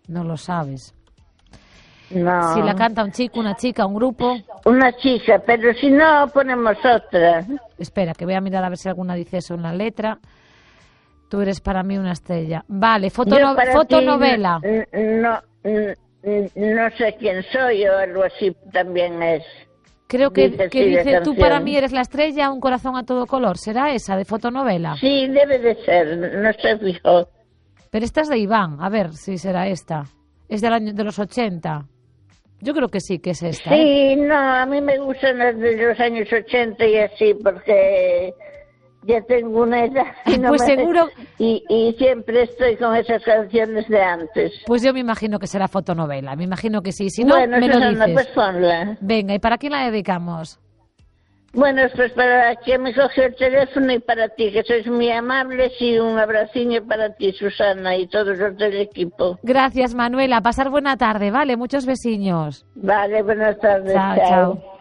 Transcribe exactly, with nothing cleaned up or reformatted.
No lo sabes. No. Si la canta un chico, una chica, un grupo. Una chica, pero si no, ponemos otra. Espera, que voy a mirar a ver si alguna dice eso en la letra. Tú eres para mí una estrella. Vale, fotono fotonovela. Ti, no, no, no sé quién soy o algo así también es. Creo que dice, que dice tú para mí eres la estrella, un corazón a todo color. ¿Será esa, de fotonovela? Sí, debe de ser, no sé fijo. Pero esta es de Iván, a ver si será esta. Es del año de los ochenta. Yo creo que sí, que es esta. Sí, ¿eh? no, a mí me gustan las de los años ochenta y así, porque ya tengo una edad y, no pues me... seguro... y, y siempre estoy con esas canciones de antes. Pues yo me imagino que será fotonovela, me imagino que sí. Si no, bueno, me lo Susana, dices. Pues ponla. Venga, ¿y para quién la dedicamos? Bueno, pues para quien me cogió el teléfono y para ti, que sois muy amables, y un abraciño para ti, Susana, y todos los del equipo. Gracias, Manuela. Pasar buena tarde, ¿vale? Muchos besiños. Vale, buenas tardes. Chao, chao. chao.